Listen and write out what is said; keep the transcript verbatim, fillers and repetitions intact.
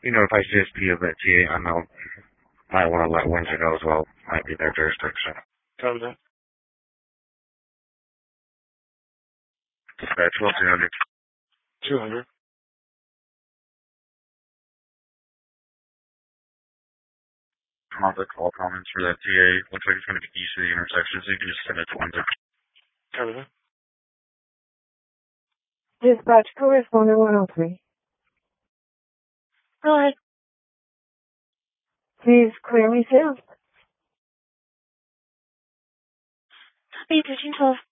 you know, if I just be a vet T A, I know might want to let Windsor know as well. Might be their jurisdiction. Copy that. Dispatch, twelve two hundred. two hundred. Come on, the call comments for that T A. Looks like it's going to be east of the intersection, so you can just send it to Windsor. Copy that. Dispatch correspondent one oh three. Go ahead. Please clear me, sir. Copy, thirteen twelve.